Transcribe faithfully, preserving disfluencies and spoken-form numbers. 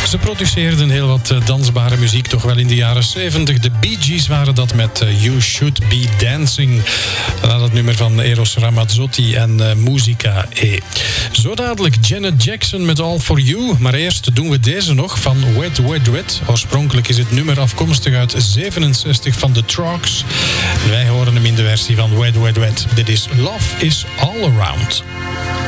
Ze produceerden heel wat dansbare muziek, toch wel in de jaren zeventig. De Bee Gees waren dat met You Should Be Dancing. Dan het nummer van Eros Ramazzotti en uh, Musica E. Zo dadelijk Janet Jackson met All For You. Maar eerst doen we deze nog van Wet Wet Wet. Oorspronkelijk is het nummer afkomstig uit zevenenzestig van The Trucks. Wij horen hem in de versie van Wet Wet Wet. Dit is Love Is All Around.